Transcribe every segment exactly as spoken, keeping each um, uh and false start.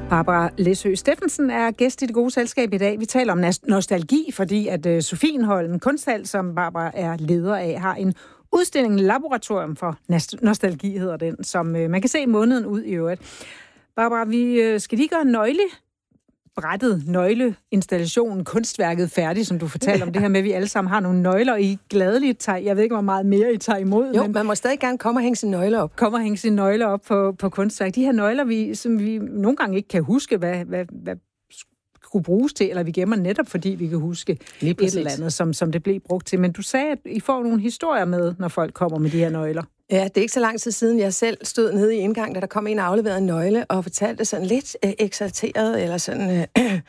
Barbara Læsø Steffensen er gæst i Det Gode Selskab i dag. Vi taler om nostalgi, fordi at uh, Sofienholm Kunsthal, som Barbara er leder af, har en udstilling Laboratorium for Nostalgi, hedder den, som uh, man kan se måneden ud i øvrigt. Barbara, vi uh, skal lige gøre nøgle brættet nøgleinstallationen, kunstværket færdig, som du fortalte om det her med, at vi alle sammen har nogle nøgler, og I gladeligt tager, jeg ved ikke, hvor meget mere I tager imod. Jo, men man må stadig gerne komme og hænge sine nøgler op. Komme og hænge sine nøgler op på, på kunstværk. De her nøgler, vi, som vi nogle gange ikke kan huske, hvad, hvad, hvad skulle bruges til, eller vi gemmer netop, fordi vi kan huske et eller andet, som, som det blev brugt til. Men du sagde, at I får nogle historier med, når folk kommer med de her nøgler. Ja, det er ikke så lang tid siden, jeg selv stod nede i indgang, da der kom en og afleverede en nøgle, og fortalte sådan lidt øh, eksalteret, eller sådan øh,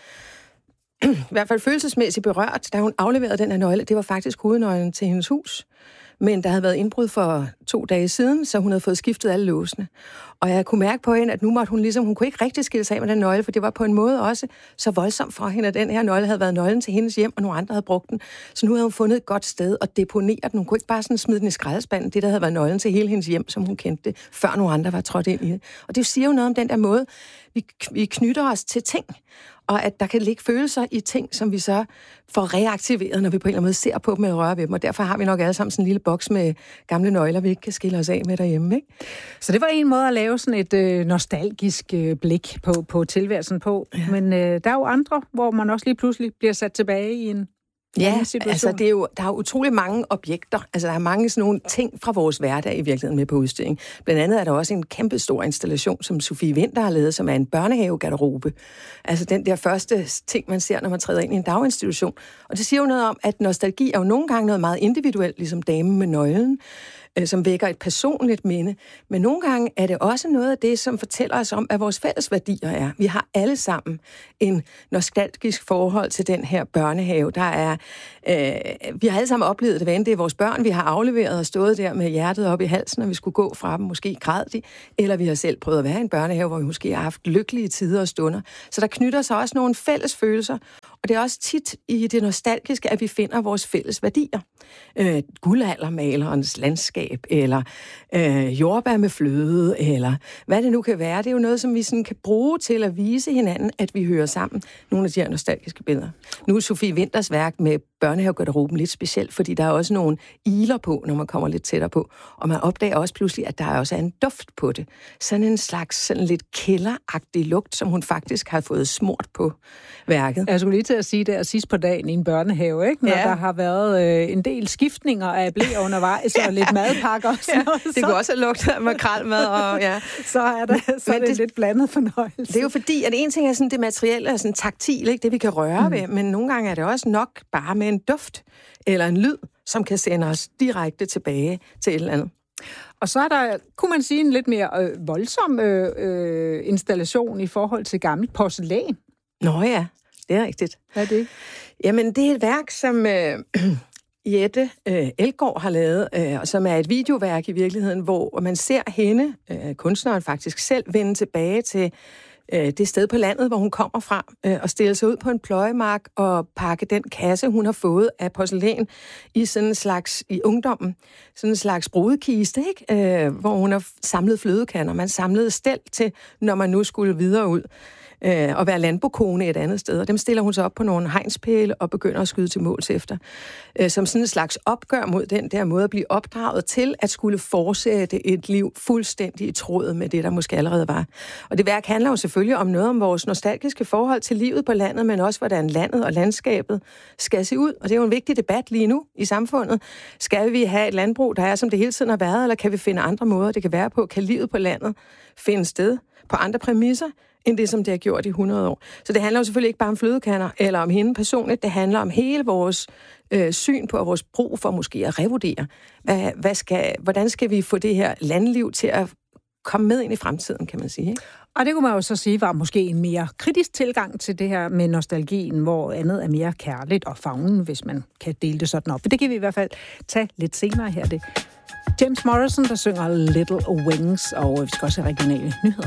i hvert fald følelsesmæssigt berørt, da hun afleverede den her nøgle. Det var faktisk hovednøglen til hendes hus. Men der havde været indbrud for to dage siden, så hun havde fået skiftet alle låsene. Og jeg kunne mærke på hende, at nu måtte hun ligesom, hun kunne ikke rigtig skille sig af med den nøgle, for det var på en måde også så voldsomt for hende, at den her nøgle havde været nøglen til hendes hjem, og nogle andre havde brugt den. Så nu havde hun fundet et godt sted og deponeret den. Hun kunne ikke bare sådan smide den i skraldespanden, det der havde været nøglen til hele hendes hjem, som hun kendte det, før nogle andre var trådt ind i det. Og det siger jo noget om den der måde, vi, vi knytter os til ting, og at der kan ligge følelser i ting, som vi så får reaktiveret, når vi på en eller anden måde ser på dem eller rører ved dem. Og derfor har vi nok alle sammen sådan en lille boks med gamle nøgler, vi ikke kan skille os af med derhjemme, ikke? Så det var en måde at lave sådan et øh, nostalgisk øh, blik på, på tilværelsen på. Ja. Men øh, der er jo andre, hvor man også lige pludselig bliver sat tilbage i en Ja, altså det er jo, der er utrolig mange objekter. Altså der er mange sådan nogle ting fra vores hverdag i virkeligheden med på udstilling. Blandt andet er der også en kæmpe stor installation, som Sofie Winther har lavet, som er en børnehavegarderobe. Altså den der første ting, man ser, når man træder ind i en daginstitution. Og det siger jo noget om, at nostalgi er jo nogle gange noget meget individuelt, ligesom damen med nøglen, som vækker et personligt minde. Men nogle gange er det også noget af det, som fortæller os om, hvad vores fælles værdier er. Vi har alle sammen en nostalgisk forhold til den her børnehave. Der er, øh, vi har alle sammen oplevet det, hvad end det er vores børn, vi har afleveret og stået der med hjertet op i halsen, når vi skulle gå fra dem. Måske græd de, eller vi har selv prøvet at være i en børnehave, hvor vi måske har haft lykkelige tider og stunder. Så der knytter sig også nogle fælles følelser, og det er også tit i det nostalgiske, at vi finder vores fælles værdier. Øh, guldaldermalerens landskab, eller øh, jordbær med fløde, eller hvad det nu kan være. Det er jo noget, som vi sådan kan bruge til at vise hinanden, at vi hører sammen nogle af de her nostalgiske billeder. Nu er Sofie Winthers værk med børnehavegarderoben lidt specielt, fordi der er også nogle iler på, når man kommer lidt tættere på. Og man opdager også pludselig, at der også er en duft på det. Sådan en slags sådan lidt kælderagtig lugt, som hun faktisk har fået smurt på værket. Jeg skulle lige til at sige det sidst på dagen i en børnehave, ikke? Når ja. Der har været øh, en del skiftninger af blæ undervejs og lidt madpakker. Og sådan ja, noget, det kunne også have lugtet af makrelmad. Og, ja. Så er, der, så er det, det lidt blandet fornøjelse. Det er jo fordi, at en ting er sådan det materielle og sådan taktil, ikke? Det vi kan røre mm. ved, men nogle gange er det også nok bare med en duft eller en lyd, som kan sende os direkte tilbage til et eller andet. Og så er der, kunne man sige, en lidt mere øh, voldsom øh, øh, installation i forhold til gammelt porcelæn. Nå ja, det er rigtigt. Hvad er det? Jamen, det er et værk, som øh, Jette øh, Elgaard har lavet, øh, og som er et videoværk i virkeligheden, hvor man ser hende, øh, kunstneren faktisk selv, vende tilbage til øh, det sted på landet, hvor hun kommer fra, øh, og stille sig ud på en pløjemark og pakke den kasse, hun har fået af porcelæn i sådan en slags, i ungdommen, sådan en slags brudekiste, ikke? Øh, hvor hun har samlet flødekanner. Man samlede stel til, når man nu skulle videre ud øh, og være landbokone et andet sted. Og dem stiller hun så op på nogle hegnspæle og begynder at skyde til måls efter. Øh, som sådan en slags opgør mod den der måde at blive opdraget til at skulle fortsætte et liv fuldstændig i tråd med det, der måske allerede var. Og det værk handler jo selvfølgelig om noget om vores nostalgiske forhold til livet på landet, men også hvordan landet og landskabet skal se ud. Og det er jo en vigtig debat lige nu i samfundet. Skal vi have et landbrug, der er, som det hele tiden har været, eller kan vi finde andre måder, det kan være på? Kan livet på landet finde sted på andre præmisser, end det, som det har gjort i hundrede år? Så det handler jo selvfølgelig ikke bare om flødekanner, eller om hende personligt. Det handler om hele vores øh, syn på, og vores brug for måske at revurdere. Hvad, hvad skal, hvordan skal vi få det her landliv til at komme med ind i fremtiden, kan man sige, ikke? Og det kunne man jo så sige var måske en mere kritisk tilgang til det her med nostalgien, hvor andet er mere kærligt og favnen, hvis man kan dele det sådan op. For det kan vi i hvert fald tage lidt senere her. Det James Morrison, der synger Little Wings, og vi skal også have regionale nyheder.